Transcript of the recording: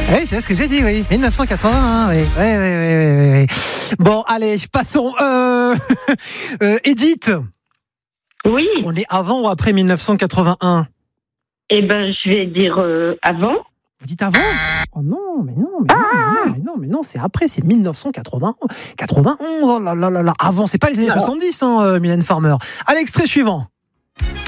Oui, c'est ce que j'ai dit, oui. 1981, oui. Oui. Bon, allez, passons. Edith, Oui, on est avant ou après 1981 ? eh ben je vais dire avant. Vous dites avant ? Oh non, mais non, c'est après, c'est 1991. 91, oh là là là là. Avant, c'est pas les années 70, Mylène Farmer. À l'extrait suivant.